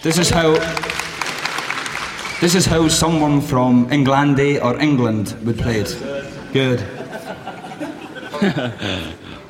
This is how someone from Englandy or England would play it. Good.